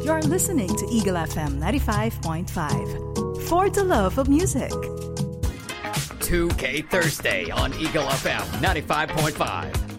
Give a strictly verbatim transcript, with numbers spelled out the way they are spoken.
You're listening to Eagle F M ninety-five point five. For the love of music. two K Thursday on Eagle F M ninety-five point five.